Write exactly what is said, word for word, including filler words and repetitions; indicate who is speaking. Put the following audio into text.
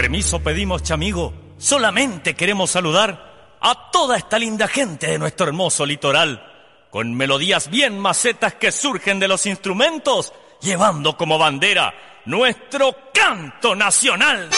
Speaker 1: Permiso pedimos, chamigo, solamente queremos saludar a toda esta linda gente de nuestro hermoso litoral, con melodías bien macetas que surgen de los instrumentos, llevando como bandera nuestro canto nacional.